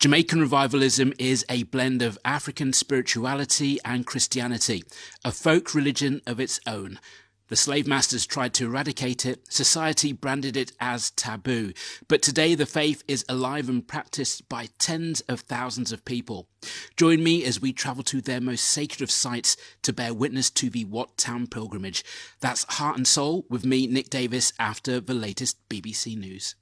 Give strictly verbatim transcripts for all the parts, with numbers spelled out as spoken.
Jamaican revivalism is a blend of African spirituality and Christianity, a folk religion of its own. The slave masters tried to eradicate it, society branded it as taboo, but today the faith is alive and practiced by tens of thousands of people. Join me as we travel to their most sacred of sites to bear witness to the Wat Town pilgrimage. That's Heart and Soul with me, Nick Davis, after the latest B B C News.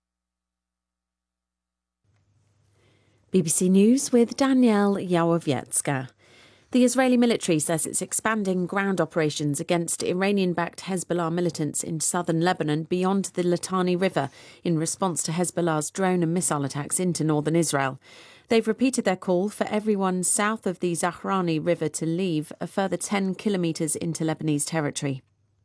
B B C News with Danielle Yawowiecka. The Israeli military says it's expanding ground operations against Iranian-backed Hezbollah militants in southern Lebanon beyond the Litani River in response to Hezbollah's drone and missile attacks into northern Israel. They've repeated their call for everyone south of the Zahrani River to leave a further ten kilometres into Lebanese territory.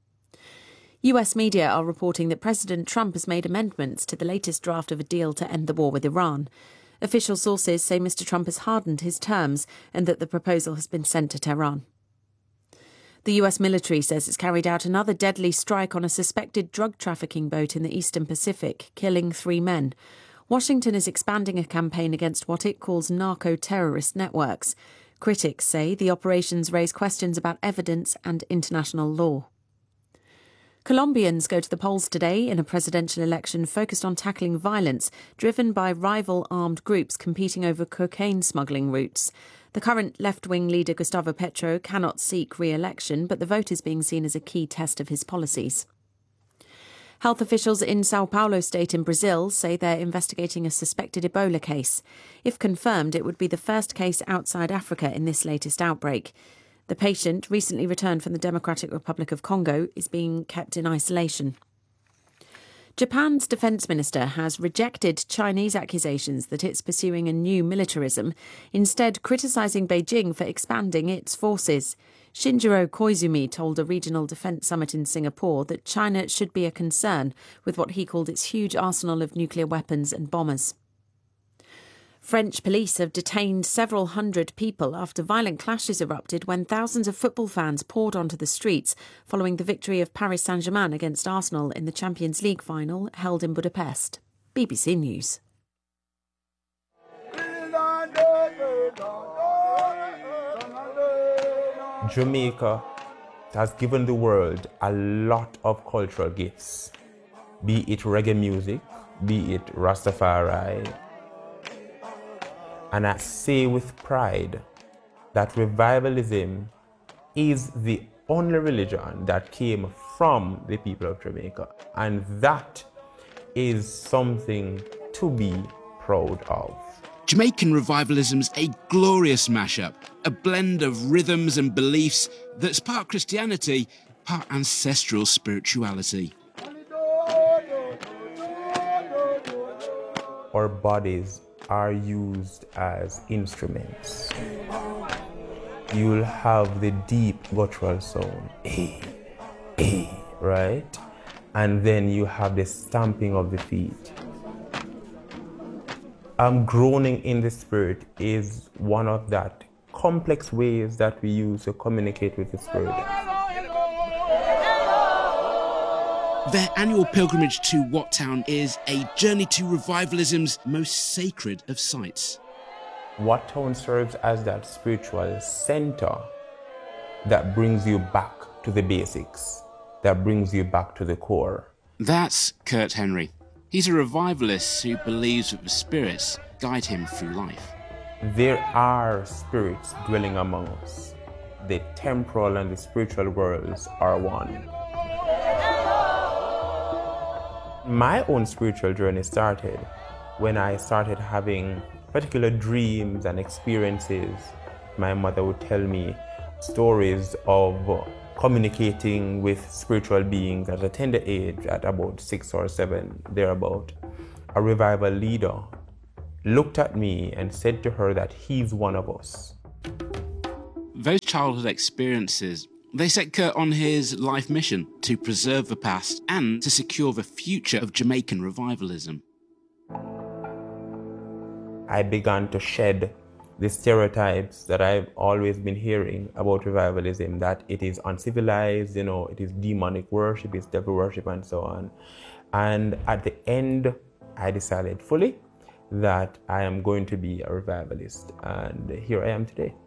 U S media are reporting that President Trump has made amendments to the latest draft of a deal to end the war with Iran. Official sources say Mister Trump has hardened his terms and that the proposal has been sent to Tehran. The U S military says it's carried out another deadly strike on a suspected drug trafficking boat in the Eastern Pacific, killing three men. Washington is expanding a campaign against what it calls narco-terrorist networks. Critics say the operations raise questions about evidence and international law. Colombians go to the polls today in a presidential election focused on tackling violence driven by rival armed groups competing over cocaine smuggling routes. The current left-wing leader Gustavo Petro cannot seek re-election, but the vote is being seen as a key test of his policies. Health officials in Sao Paulo state in Brazil say they're investigating a suspected Ebola case. If confirmed, it would be the first case outside Africa in this latest outbreak. The patient, recently returned from the Democratic Republic of Congo, is being kept in isolation. Japan's defence minister has rejected Chinese accusations that it's pursuing a new militarism, instead criticising Beijing for expanding its forces. Shinjiro Koizumi told a regional defence summit in Singapore that China should be a concern with what he called its huge arsenal of nuclear weapons and bombers. French police have detained several hundred people after violent clashes erupted when thousands of football fans poured onto the streets following the victory of Paris Saint-Germain against Arsenal in the Champions League final held in Budapest. B B C News. Jamaica has given the world a lot of cultural gifts, be it reggae music, be it Rastafari. And I say with pride that revivalism is the only religion that came from the people of Jamaica. And that is something to be proud of. Jamaican revivalism's a glorious mashup, a blend of rhythms and beliefs that's part Christianity, part ancestral spirituality. Our bodies are used as instruments. You'll have the deep guttural sound, eh, eh, right? And then you have the stamping of the feet. Um, groaning in the spirit is one of that complex ways that we use to communicate with the spirit. Their annual pilgrimage to Wat Town is a journey to revivalism's most sacred of sites. Wat Town serves as that spiritual center that brings you back to the basics, that brings you back to the core. That's Kurt Henry. He's a revivalist who believes that the spirits guide him through life. There are spirits dwelling among us. The temporal and the spiritual worlds are one. My own spiritual journey started when I started having particular dreams and experiences. My mother would tell me stories of communicating with spiritual beings at a tender age, at about six or seven, thereabout. A revival leader looked at me and said to her that he's one of us. Those childhood experiences, they set Kurt on his life mission to preserve the past and to secure the future of Jamaican revivalism. I began to shed the stereotypes that I've always been hearing about revivalism, that it is uncivilized, you know, it is demonic worship, it's devil worship and so on. And at the end, I decided fully that I am going to be a revivalist, and here I am today.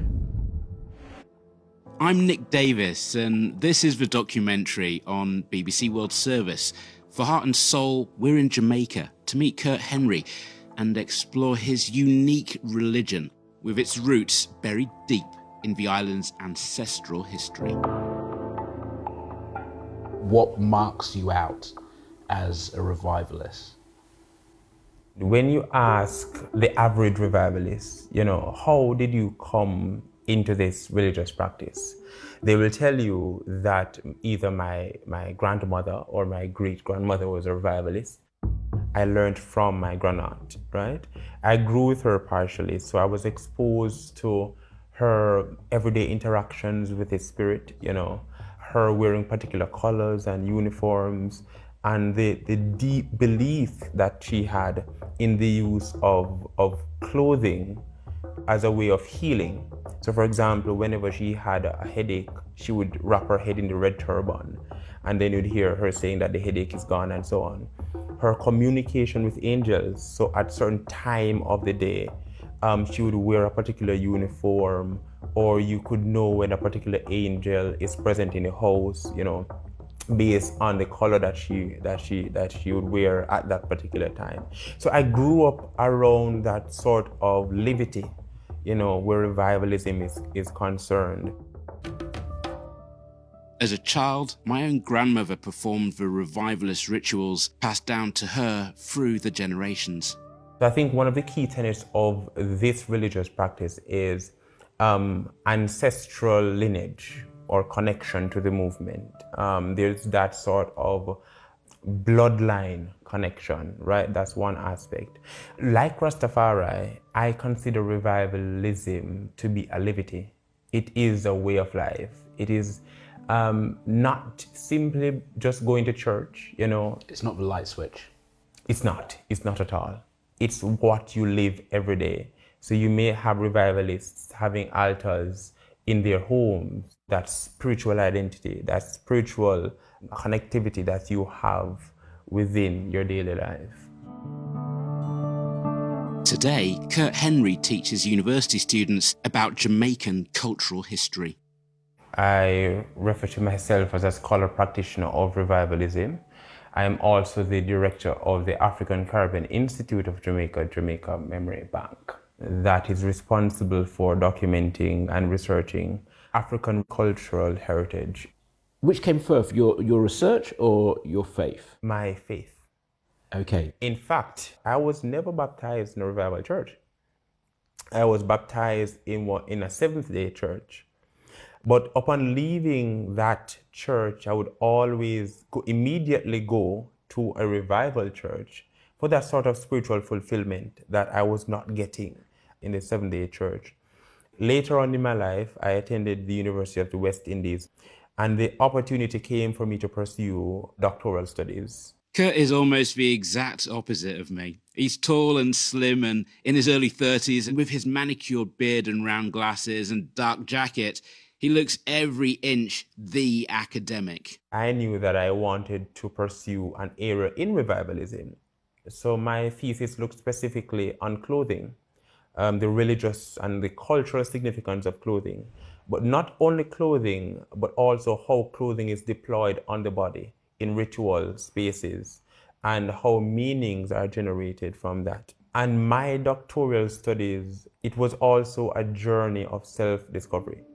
I'm Nick Davis, and this is the documentary on B B C World Service. For Heart and Soul, we're in Jamaica to meet Kurt Henry and explore his unique religion with its roots buried deep in the island's ancestral history. What marks you out as a revivalist? When you ask the average revivalist, you know, how did you come into this religious practice? They will tell you that either my, my grandmother or my great-grandmother was a revivalist. I learned from my grandaunt, right? I grew with her partially, so I was exposed to her everyday interactions with the spirit, you know, her wearing particular colors and uniforms, and the, the deep belief that she had in the use of, of clothing as a way of healing. So for example, whenever she had a headache, she would wrap her head in the red turban, and then you'd hear her saying that the headache is gone and so on. Her communication with angels, so at certain time of the day, um, she would wear a particular uniform, or you could know when a particular angel is present in the house, you know, based on the color that she that she that she would wear at that particular time. So I grew up around that sort of levity, you know, where revivalism is, is concerned. As a child, my own grandmother performed the revivalist rituals passed down to her through the generations. I think one of the key tenets of this religious practice is um, ancestral lineage or connection to the movement. Um, there's that sort of bloodline connection, right? That's one aspect. Like Rastafari, I consider revivalism to be a levity. It is a way of life. It is um, not simply just going to church, you know. It's not the light switch. It's not. It's not at all. It's what you live every day. So you may have revivalists having altars in their homes. That spiritual identity, that spiritual connectivity that you have within your daily life. Today, Kurt Henry teaches university students about Jamaican cultural history. I refer to myself as a scholar practitioner of revivalism. I am also the director of the African Caribbean Institute of Jamaica, Jamaica Memory Bank, that is responsible for documenting and researching African cultural heritage. Which came first, your, your research or your faith? My faith. Okay. In fact, I was never baptized in a revival church. I was baptized in, what, in a Seventh-day church. But upon leaving that church, I would always go, immediately go to a revival church for that sort of spiritual fulfillment that I was not getting in the Seventh-day church. Later on in my life, I attended the University of the West Indies, and the opportunity came for me to pursue doctoral studies. Kurt is almost the exact opposite of me. He's tall and slim and in his early thirties, and with his manicured beard and round glasses and dark jacket, he looks every inch the academic. I knew that I wanted to pursue an area in revivalism. So my thesis looked specifically on clothing. Um, the religious and the cultural significance of clothing, but not only clothing, but also how clothing is deployed on the body in ritual spaces and how meanings are generated from that. And my doctoral studies, it was also a journey of self-discovery.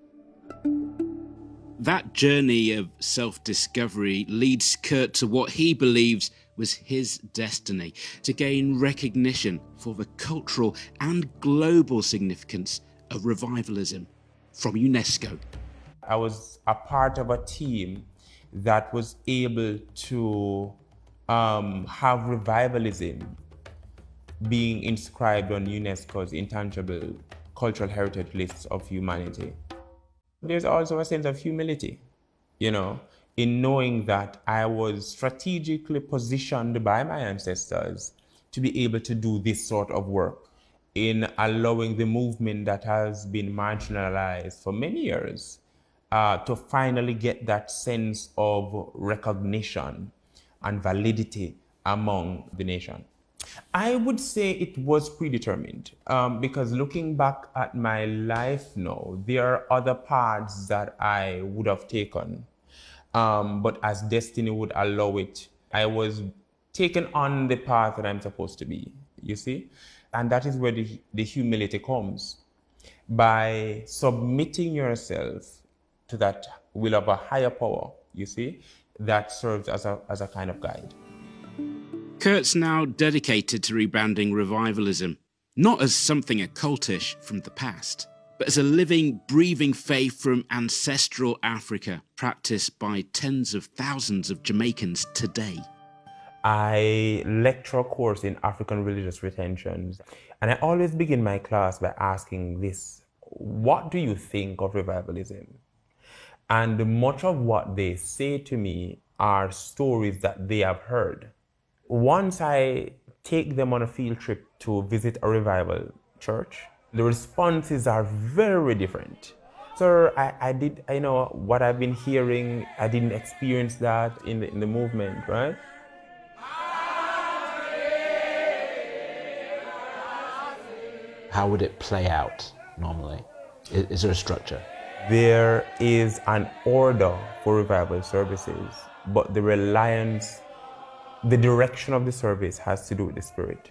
That journey of self-discovery leads Kurt to what he believes was his destiny, to gain recognition for the cultural and global significance of revivalism from UNESCO. I was a part of a team that was able to um, have revivalism being inscribed on UNESCO's intangible cultural heritage lists of humanity. There's also a sense of humility, you know, in knowing that I was strategically positioned by my ancestors to be able to do this sort of work, in allowing the movement that has been marginalized for many years uh, to finally get that sense of recognition and validity among the nation. I would say it was predetermined um, because looking back at my life now, there are other paths that I would have taken. Um, but as destiny would allow it, I was taken on the path that I'm supposed to be, you see? And that is where the, the humility comes. By submitting yourself to that will of a higher power, you see, that serves as a, as a kind of guide. Kurt's now dedicated to rebranding revivalism, not as something occultish from the past, but as a living, breathing faith from ancestral Africa, practiced by tens of thousands of Jamaicans today. I lecture a course in African religious retentions, and I always begin my class by asking this: what do you think of revivalism? And much of what they say to me are stories that they have heard. Once I take them on a field trip to visit a revival church, the responses are very different. Sir, I, I did, I know what I've been hearing, I didn't experience that in the, in the movement, right? How would it play out normally? Is, is there a structure? There is an order for revival services, but the reliance, the direction of the service has to do with the Spirit.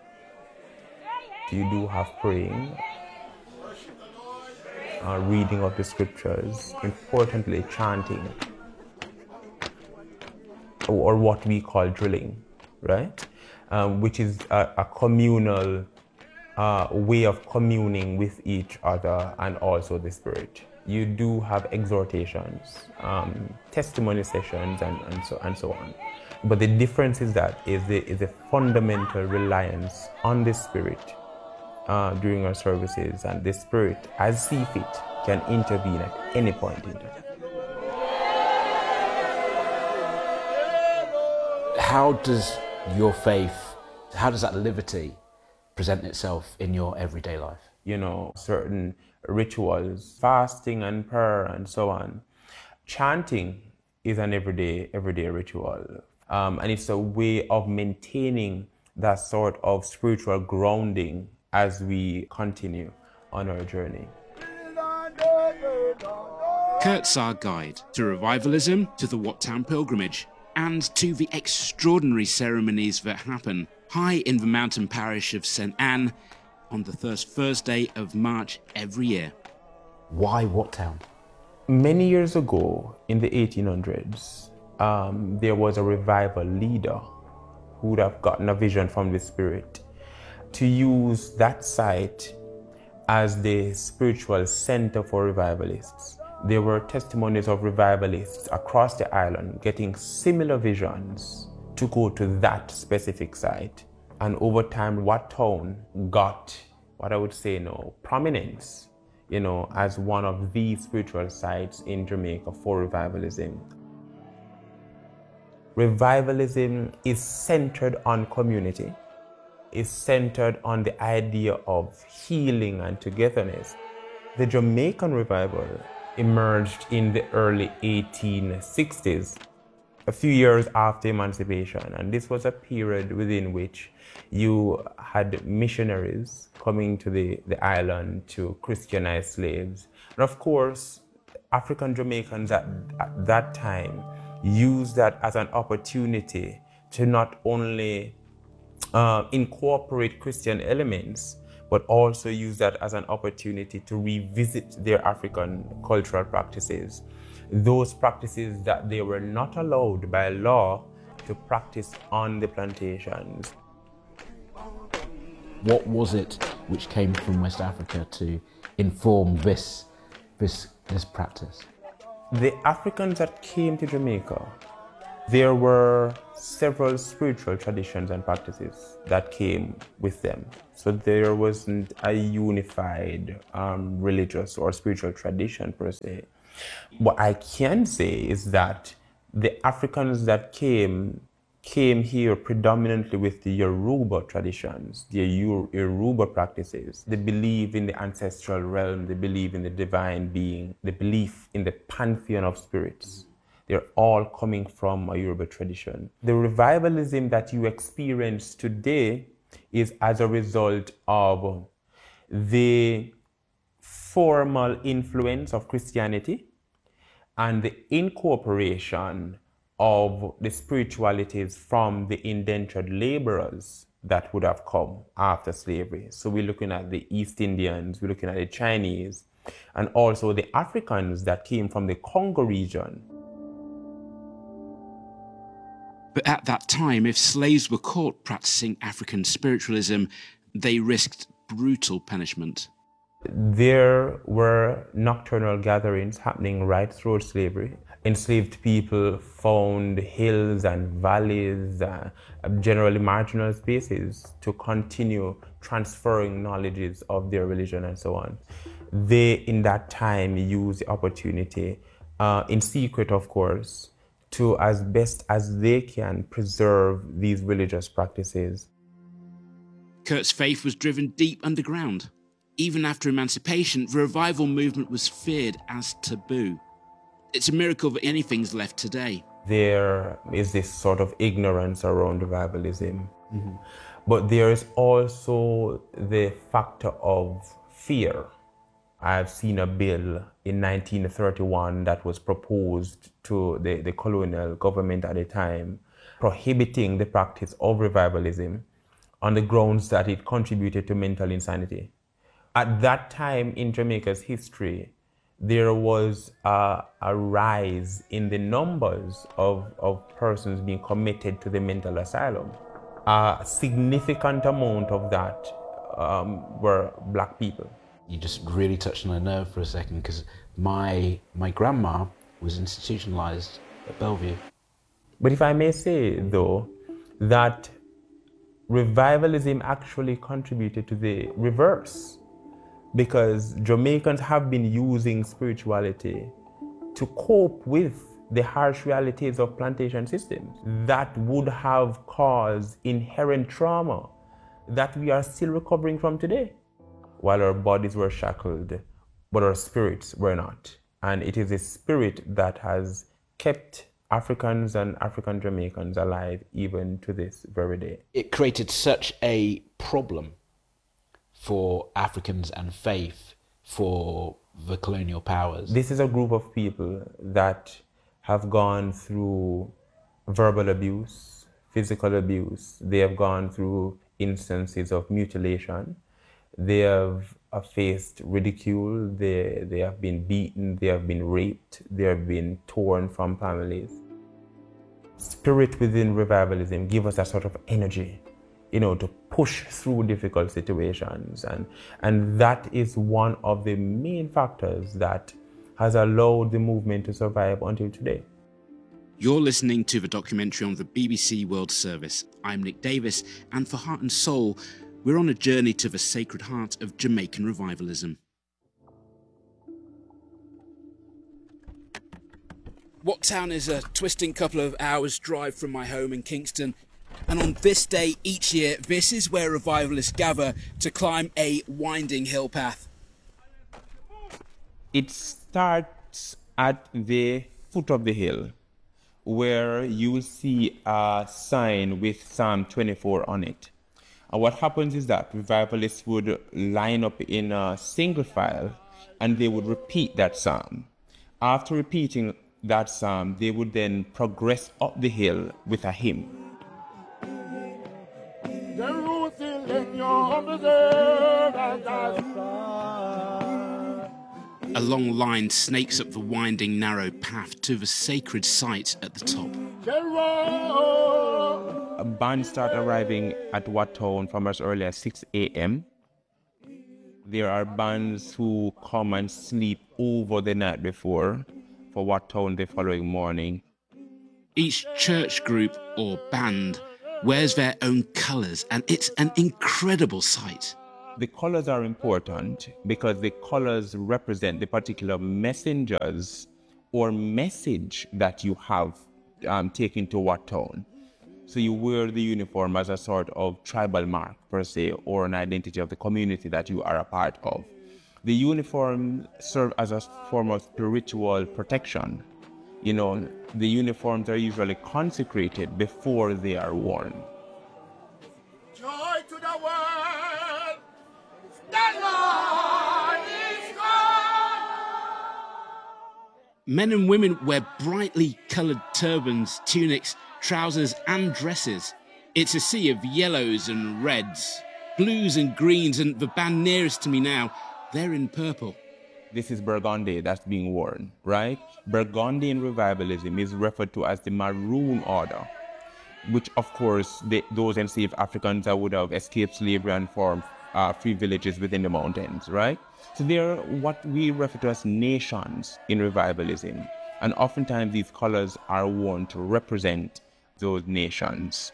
You do have praying, uh, reading of the scriptures, importantly chanting, or, or what we call drilling, right? Um, which is a, a communal uh, way of communing with each other and also the Spirit. You do have exhortations, um, testimony sessions, and, and so and so on. But the difference is that is the is a fundamental reliance on the Spirit uh, during our services, and the Spirit, as see fit, can intervene at any point in time. How does your faith, how does that liberty present itself in your everyday life? You know, certain rituals, fasting and prayer and so on. Chanting is an everyday, everyday ritual. Um, and it's a way of maintaining that sort of spiritual grounding as we continue on our journey. Kurt's our guide to revivalism, to the Wat Town pilgrimage, and to the extraordinary ceremonies that happen high in the mountain parish of Saint Anne on the first Thursday of March every year. Why Wat Town? Many years ago, in the eighteen hundreds, um, there was a revival leader who would have gotten a vision from the Spirit to use that site as the spiritual center for revivalists. There were testimonies of revivalists across the island getting similar visions to go to that specific site. And over time, Wat Town got what I would say now, prominence, you know, as one of the spiritual sites in Jamaica for revivalism. Revivalism is centered on community, is centered on the idea of healing and togetherness. The Jamaican revival emerged in the early eighteen sixties, a few years after emancipation, and this was a period within which you had missionaries coming to the, the island to Christianize slaves. And of course, African Jamaicans at, at that time used that as an opportunity to not only uh, incorporate Christian elements, but also use that as an opportunity to revisit their African cultural practices. Those practices that they were not allowed by law to practice on the plantations. What was it which came from West Africa to inform this, this, this practice? The Africans that came to Jamaica, there were several spiritual traditions and practices that came with them. So there wasn't a unified um, religious or spiritual tradition per se. What I can say is that the Africans that came came here predominantly with the Yoruba traditions, the Yoruba practices. They believe in the ancestral realm, they believe in the divine being, they believe in the pantheon of spirits. they're all coming from a Yoruba tradition. The revivalism that you experience today is as a result of the formal influence of Christianity and the incorporation of the spiritualities from the indentured laborers that would have come after slavery. So we're looking at the East Indians, we're looking at the Chinese, and also the Africans that came from the Congo region. But at that time, if slaves were caught practicing African spiritualism, they risked brutal punishment. There were nocturnal gatherings happening right through slavery. Enslaved people found hills and valleys, uh, generally marginal spaces, to continue transferring knowledges of their religion and so on. They, in that time, used the opportunity, uh, in secret, of course, to, as best as they can, preserve these religious practices. Kurt's faith was driven deep underground. Even after emancipation, the revival movement was feared as taboo. It's a miracle that anything's left today. There is this sort of ignorance around revivalism. Mm-hmm. But there is also the factor of fear. I've seen a bill in nineteen thirty-one that was proposed to the, the colonial government at the time, prohibiting the practice of revivalism on the grounds that it contributed to mental insanity. At that time in Jamaica's history, there was a, a rise in the numbers of, of persons being committed to the mental asylum. A significant amount of that um, were black people. You just really touched on a nerve for a second, because my my grandma was institutionalized at Bellevue. But if I may say, though, that revivalism actually contributed to the reverse, because Jamaicans have been using spirituality to cope with the harsh realities of plantation systems that would have caused inherent trauma that we are still recovering from today. While our bodies were shackled, but our spirits were not. And it is a spirit that has kept Africans and African Jamaicans alive even to this very day. It created such a problem for Africans and faith for the colonial powers. This is a group of people that have gone through verbal abuse, physical abuse. They have gone through instances of mutilation. They have uh, faced ridicule, they, they have been beaten, they have been raped, they have been torn from families. Spirit within revivalism gives us a sort of energy, you know, to push through difficult situations. And, and that is one of the main factors that has allowed the movement to survive until today. You're listening to the documentary on the B B C World Service. I'm Nick Davis, and for Heart and Soul, we're on a journey to the Sacred Heart of Jamaican revivalism. What Town is a twisting couple of hours drive from my home in Kingston, and on this day each year, this is where revivalists gather to climb a winding hill path. It starts at the foot of the hill, where you will see a sign with Psalm twenty-four on it. And what happens is that revivalists would line up in a single file and they would repeat that psalm. After repeating that psalm, they would then progress up the hill with a hymn. A long line snakes up the winding, narrow path to the sacred site at the top. A band start arriving at Wat Town from as early as six a.m. There are bands who come and sleep over the night before for Wat Town the following morning. Each church group or band wears their own colours, and it's an incredible sight. The colours are important because the colours represent the particular messengers or message that you have um, taken to Wat Town. So you wear the uniform as a sort of tribal mark, per se, or an identity of the community that you are a part of. The uniform serves as a form of spiritual protection You know, the uniforms are usually consecrated before they are worn. Joy to the world, the Lord is God. Men and women wear brightly coloured turbans, tunics, trousers and dresses. It's a sea of yellows and reds, blues and greens, and the band nearest to me now, they're in purple. This is Burgundy that's being worn, right? Burgundian revivalism is referred to as the Maroon Order, which, of course, they, those enslaved Africans that would have escaped slavery and formed uh, free villages within the mountains, right? So they're what we refer to as nations in revivalism. And oftentimes these colors are worn to represent those nations.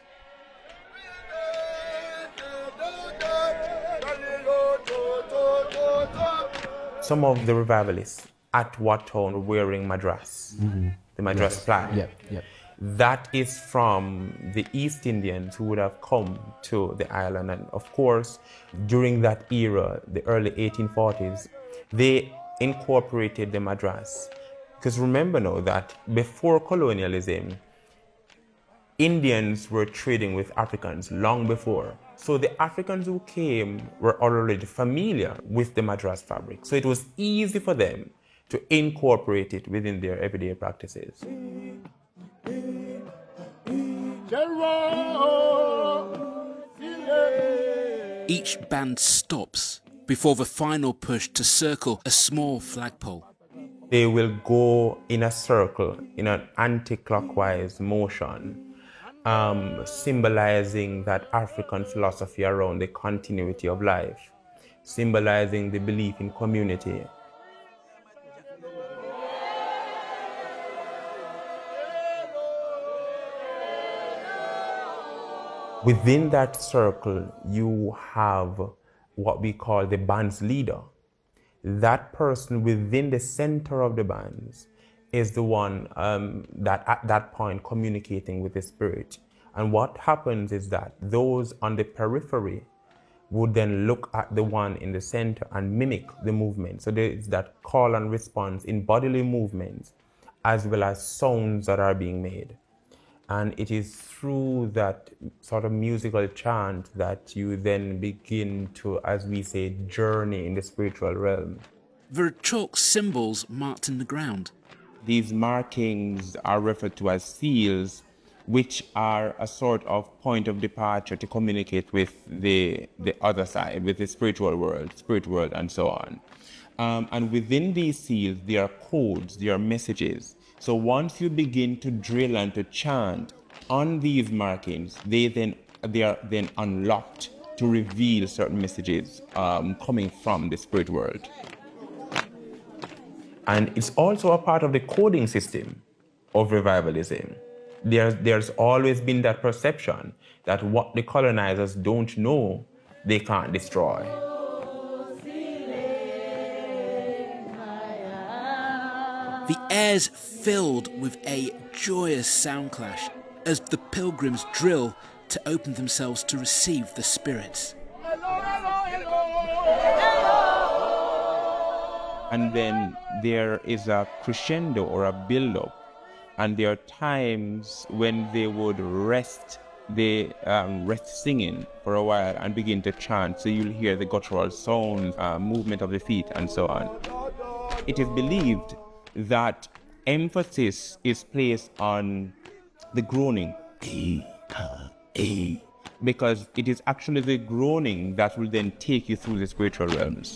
Some of the revivalists at Wat Town were wearing madras, mm-hmm. the madras yes. flag. Yep, yep. That is from the East Indians who would have come to the island. And of course, during that era, the early eighteen forties, they incorporated the madras. Because remember now that before colonialism, Indians were trading with Africans long before. So the Africans who came were already familiar with the madras fabric. So it was easy for them to incorporate it within their everyday practices. Each band stops before the final push to circle a small flagpole. They will go in a circle, in an anti-clockwise motion, um, symbolizing that African philosophy around the continuity of life, symbolizing the belief in community. Within that circle, you have what we call the band's leader. That person within the center of the bands is the one um, that at that point communicating with the spirit. And what happens is that those on the periphery would then look at the one in the center and mimic the movement. So there is that call and response in bodily movements as well as sounds that are being made. And it is through that sort of musical chant that you then begin to, as we say, journey in the spiritual realm. There are chalk symbols marked in the ground. These markings are referred to as seals, which are a sort of point of departure to communicate with the, the other side, with the spiritual world, spirit world, and so on. Um, and within these seals, there are codes, there are messages. So once you begin to drill and to chant on these markings, they then they are then unlocked to reveal certain messages um, coming from the spirit world. And it's also a part of the coding system of revivalism. There's, there's always been that perception that what the colonizers don't know, they can't destroy. The air's filled with a joyous sound clash as the pilgrims drill to open themselves to receive the spirits. And then there is a crescendo or a build-up, and there are times when they would rest, they um, rest singing for a while and begin to chant. So you'll hear the guttural sounds, uh, movement of the feet, and so on. It is believed that emphasis is placed on the groaning, because it is actually the groaning that will then take you through the spiritual realms.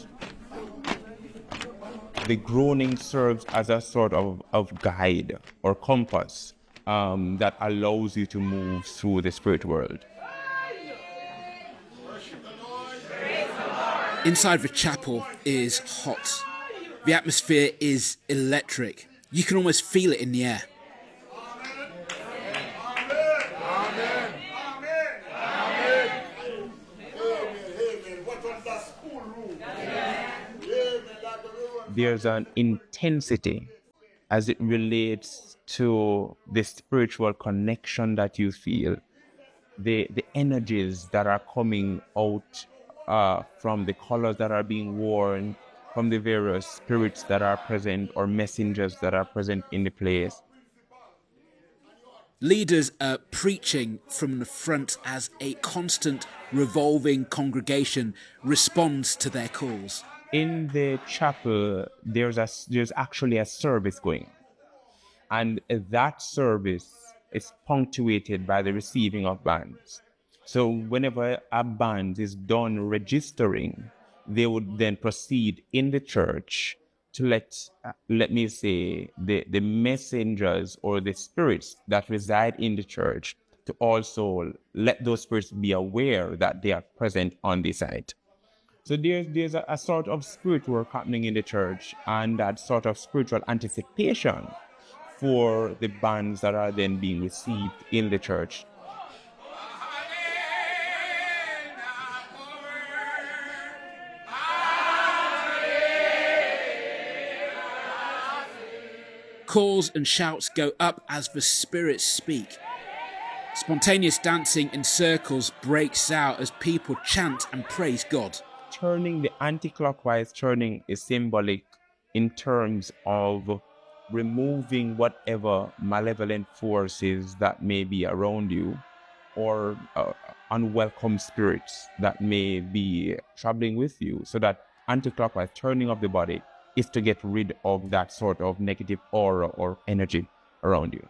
The groaning serves as a sort of, of guide or compass um, that allows you to move through the spirit world. Inside the chapel is hot. The atmosphere is electric. You can almost feel it in the air. There's an intensity as it relates to the spiritual connection that you feel, the, the energies that are coming out uh, from the colors that are being worn, from the various spirits that are present or messengers that are present in the place. Leaders are preaching from the front as a constant revolving congregation responds to their calls. In the chapel, there's a, there's actually a service going, and that service is punctuated by the receiving of bands. So whenever a band is done registering, they would then proceed in the church to let, uh, let me say, the, the messengers or the spirits that reside in the church to also let those spirits be aware that they are present on the site. So there's, there's a, a sort of spiritual work happening in the church, and that sort of spiritual anticipation for the bands that are then being received in the church. Calls and shouts go up as the spirits speak. Spontaneous dancing in circles breaks out as people chant and praise God. Turning, the anti-clockwise turning is symbolic in terms of removing whatever malevolent forces that may be around you, or uh, unwelcome spirits that may be troubling with you. So that anti-clockwise turning of the body is to get rid of that sort of negative aura or energy around you.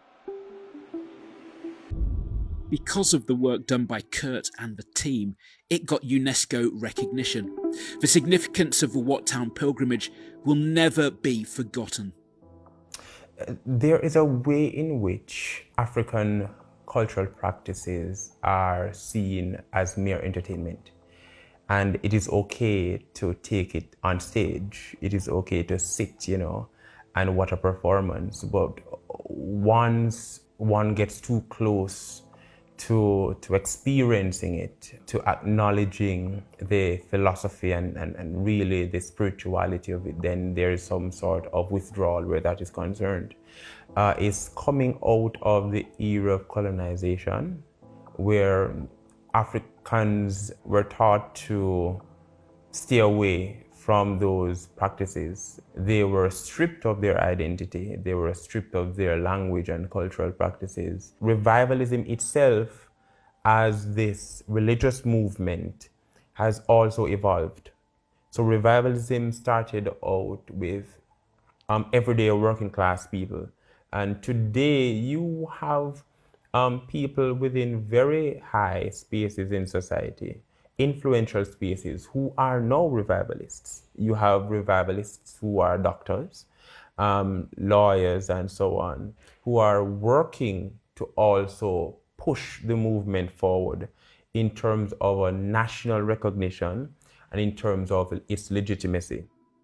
Because of the work done by Kurt and the team, it got UNESCO recognition. The significance of the Wat Town pilgrimage will never be forgotten. There is a way in which African cultural practices are seen as mere entertainment. And it is okay to take it on stage. It is okay to sit, you know, and watch a performance. But once one gets too close to to experiencing it, to acknowledging the philosophy and, and, and really the spirituality of it, then there is some sort of withdrawal where that is concerned. Uh, it's coming out of the era of colonization, where Africans were taught to stay away from those practices. They were stripped of their identity. They were stripped of their language and cultural practices. Revivalism itself, as this religious movement, has also evolved. So revivalism started out with um, everyday working class people. And today you have um, people within very high spaces in society, influential spaces, who are now revivalists. You have revivalists who are doctors, um, lawyers, and so on, who are working to also push the movement forward in terms of a national recognition and in terms of its legitimacy.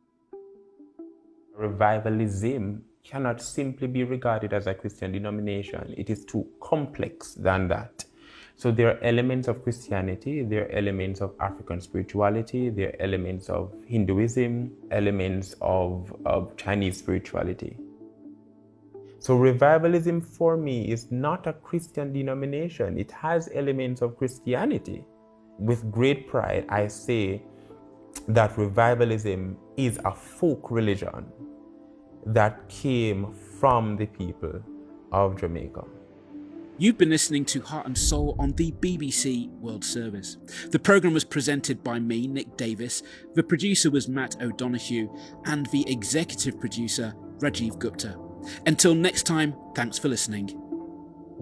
Revivalism cannot simply be regarded as a Christian denomination. It is too complex than that. So there are elements of Christianity, there are elements of African spirituality, there are elements of Hinduism, elements of, of Chinese spirituality. So revivalism for me is not a Christian denomination. It has elements of Christianity. With great pride, I say that revivalism is a folk religion that came from the people of Jamaica. You've been listening to Heart and Soul on the B B C World Service. The programme was presented by me, Nick Davis, the producer was Matt O'Donoghue, and the executive producer, Rajiv Gupta. Until next time, thanks for listening.